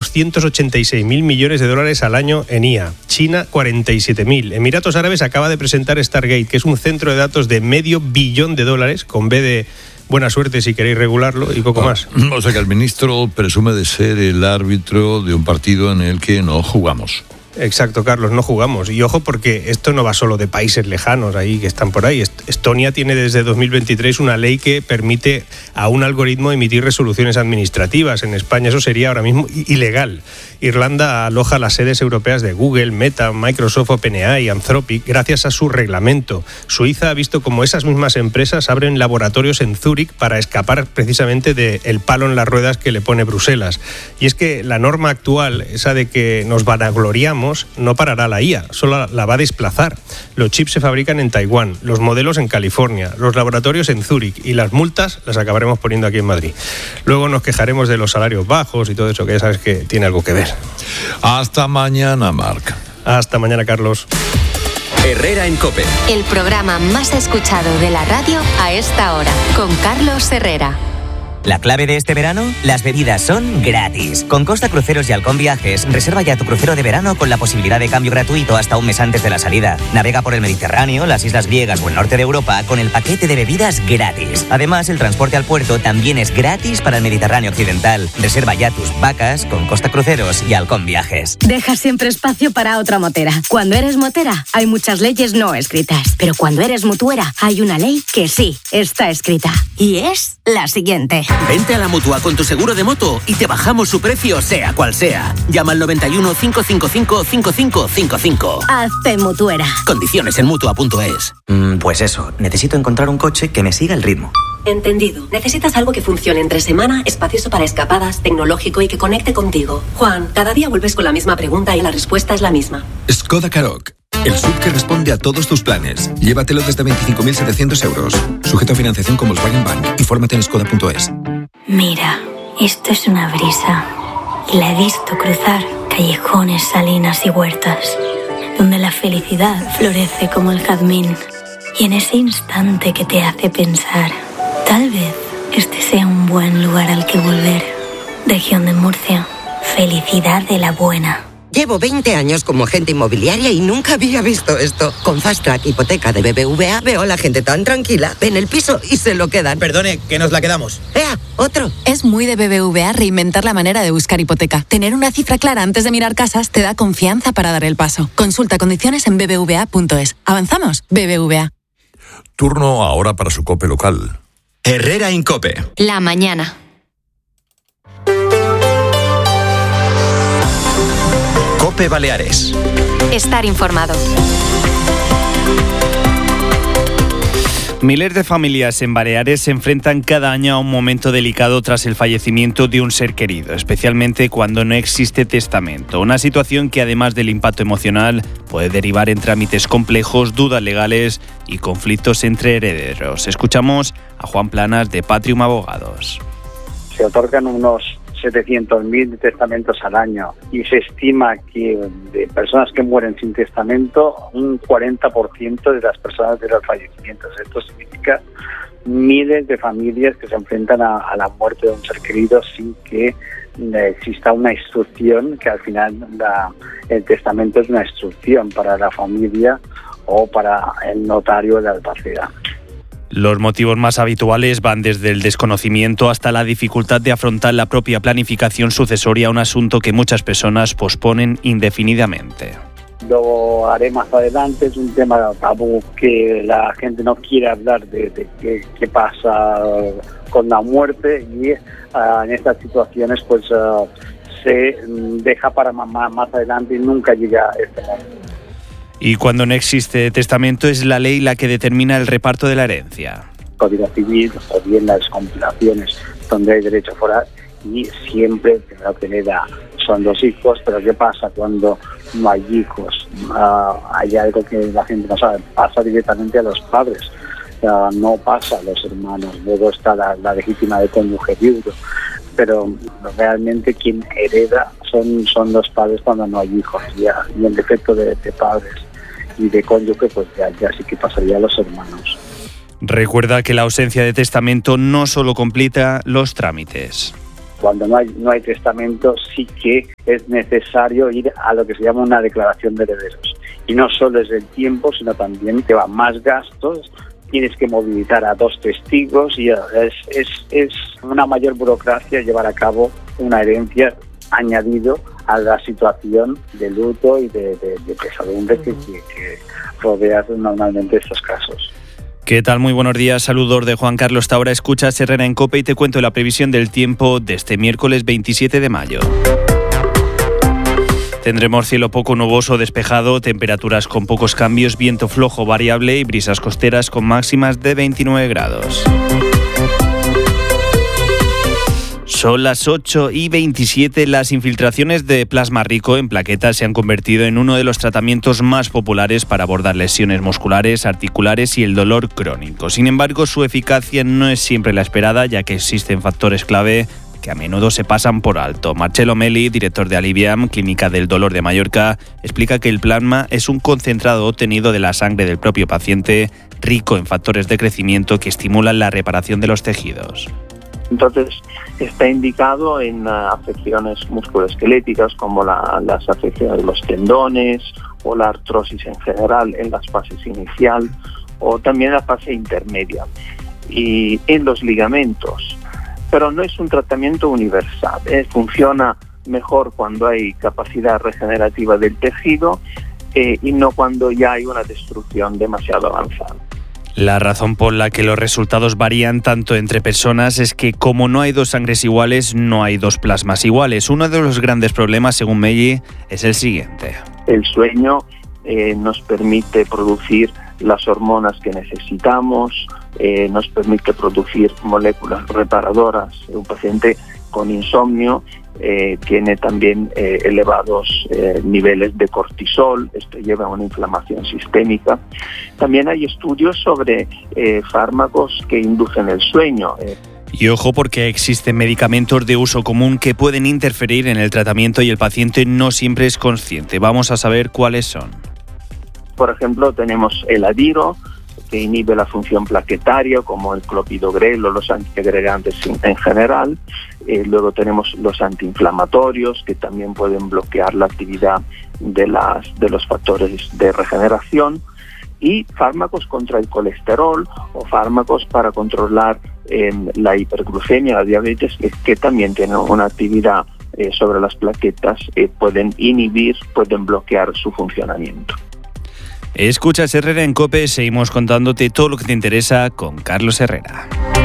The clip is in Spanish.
286.000 millones de dólares al año en IA. China, 47.000. Emiratos Árabes acaba de presentar Stargate, que es un centro de datos de $500 millones, con B de buena suerte si queréis regularlo, y poco más. O sea que el ministro presume de ser el árbitro de un partido en el que no jugamos. Exacto, Carlos, no jugamos. Y ojo, porque esto no va solo de países lejanos ahí que están por ahí. Estonia tiene desde 2023 una ley que permite a un algoritmo emitir resoluciones administrativas. En España eso sería ahora mismo ilegal. Irlanda aloja las sedes europeas de Google, Meta, Microsoft, OpenAI, Anthropic, gracias a su reglamento. Suiza ha visto como esas mismas empresas abren laboratorios en Zúrich para escapar precisamente del palo en las ruedas que le pone Bruselas. Y es que la norma actual, esa de que nos vanagloriamos, no parará la IA, solo la va a desplazar. Los chips se fabrican en Taiwán, los modelos en California, los laboratorios en Zúrich, y las multas las acabaremos poniendo aquí en Madrid. Luego nos quejaremos de los salarios bajos y todo eso, que ya sabes que tiene algo que ver. Hasta mañana, Marc. Hasta mañana, Carlos. Herrera en COPE. El programa más escuchado de la radio a esta hora, con Carlos Herrera. La clave de este verano, las bebidas son gratis. Con Costa Cruceros y Halcón Viajes, reserva ya tu crucero de verano con la posibilidad de cambio gratuito hasta un mes antes de la salida. Navega por el Mediterráneo, las islas griegas o el norte de Europa con el paquete de bebidas gratis. Además, el transporte al puerto también es gratis para el Mediterráneo occidental. Reserva ya tus vacas con Costa Cruceros y Halcón Viajes. Deja siempre espacio para otra motera. Cuando eres motera, hay muchas leyes no escritas. Pero cuando eres mutuera, hay una ley que sí está escrita. Y es la siguiente. Vente a la Mutua con tu seguro de moto y te bajamos su precio sea cual sea. Llama al 91 555 5555. Hazte mutuera. Condiciones en Mutua.es. Pues eso, necesito encontrar un coche que me siga el ritmo. Entendido. Necesitas algo que funcione entre semana, espacioso para escapadas, tecnológico y que conecte contigo. Juan, cada día vuelves con la misma pregunta y la respuesta es la misma. Skoda Karoq. El SUV que responde a todos tus planes. Llévatelo desde 25.700 euros. Sujeto a financiación con Volkswagen Bank. Infórmate en skoda.es. Mira, esto es una brisa. Y la he visto cruzar callejones, salinas y huertas, donde la felicidad florece como el jazmín. Y en ese instante que te hace pensar, tal vez este sea un buen lugar al que volver. Región de Murcia. Felicidad de la buena. Llevo 20 años como agente inmobiliaria y nunca había visto esto. Con Fast Track Hipoteca de BBVA veo a la gente tan tranquila. Ven el piso y se lo quedan. Perdone, que nos la quedamos. ¡Ea! ¡Otro! Es muy de BBVA reinventar la manera de buscar hipoteca. Tener una cifra clara antes de mirar casas te da confianza para dar el paso. Consulta condiciones en bbva.es. ¿Avanzamos? BBVA. Turno ahora para su COPE local. Herrera en COPE. La mañana. COPE Baleares. Estar informado. Miles de familias en Baleares se enfrentan cada año a un momento delicado tras el fallecimiento de un ser querido, especialmente cuando no existe testamento. Una situación que, además del impacto emocional, puede derivar en trámites complejos, dudas legales y conflictos entre herederos. Escuchamos a Juan Planas de Patrium Abogados. Se otorgan unos 700.000 testamentos al año y se estima que de personas que mueren sin testamento, un 40% de las personas de los fallecimientos. Esto significa miles de familias que se enfrentan a la muerte de un ser querido sin que exista una instrucción, que al final el testamento es una instrucción para la familia o para el notario de la albacea. Los motivos más habituales van desde el desconocimiento hasta la dificultad de afrontar la propia planificación sucesoria, un asunto que muchas personas posponen indefinidamente. Lo haré más adelante, es un tema tabú que la gente no quiere hablar de qué pasa con la muerte y en estas situaciones pues se deja para más adelante y nunca llega este momento. Y cuando no existe testamento, es la ley la que determina el reparto de la herencia. Código civil o bien las compilaciones donde hay derecho foral y siempre lo que le da son 2 hijos, pero ¿qué pasa cuando no hay hijos? Hay algo que la gente no sabe, pasa directamente a los padres, no pasa a los hermanos, luego está la legítima de cónyuge viudo, pero realmente quien hereda son los padres cuando no hay hijos, y en defecto de padres y de cónyuge, pues ya sí que pasaría a los hermanos. Recuerda que la ausencia de testamento no solo complica los trámites. Cuando no hay testamento, sí que es necesario ir a lo que se llama una declaración de herederos. Y no solo es el tiempo, sino también te van más gastos, tienes que movilizar a 2 testigos y es una mayor burocracia llevar a cabo una herencia añadido a la situación de luto y de pesadumbre que rodea normalmente estos casos. ¿Qué tal? Muy buenos días, saludos de Juan Carlos Taura. Escuchas Herrera en COPE y te cuento la previsión del tiempo de este miércoles 27 de mayo. Tendremos cielo poco nuboso despejado, temperaturas con pocos cambios, viento flojo variable y brisas costeras con máximas de 29 grados. Son las 8:27. Las infiltraciones de plasma rico en plaquetas se han convertido en uno de los tratamientos más populares para abordar lesiones musculares, articulares y el dolor crónico. Sin embargo, su eficacia no es siempre la esperada, ya que existen factores clave que a menudo se pasan por alto. Marcelo Meli, director de Aliviam, Clínica del Dolor de Mallorca, explica que el plasma es un concentrado obtenido de la sangre del propio paciente, rico en factores de crecimiento que estimulan la reparación de los tejidos. Entonces, está indicado en afecciones musculoesqueléticas como las afecciones de los tendones o la artrosis en general en las fases inicial o también la fase intermedia y en los ligamentos. Pero no es un tratamiento universal, funciona mejor cuando hay capacidad regenerativa del tejido y no cuando ya hay una destrucción demasiado avanzada. La razón por la que los resultados varían tanto entre personas es que como no hay 2 sangres iguales, no hay 2 plasmas iguales. Uno de los grandes problemas, según Melli, es el siguiente. El sueño nos permite producir las hormonas que necesitamos, nos permite producir moléculas reparadoras. Un paciente con insomnio tiene también elevados niveles de cortisol, esto lleva a una inflamación sistémica. También hay estudios sobre fármacos que inducen el sueño. Y ojo, porque existen medicamentos de uso común que pueden interferir en el tratamiento y el paciente no siempre es consciente. Vamos a saber cuáles son. Por ejemplo, tenemos el adiro, que inhibe la función plaquetaria, como el clopidogrel o los antiagregantes en general. Luego tenemos los antiinflamatorios, que también pueden bloquear la actividad de los factores de regeneración. Y fármacos contra el colesterol o fármacos para controlar la hiperglucemia, la diabetes, que también tienen una actividad sobre las plaquetas, pueden inhibir, pueden bloquear su funcionamiento. Escuchas Herrera en COPE, seguimos contándote todo lo que te interesa con Carlos Herrera.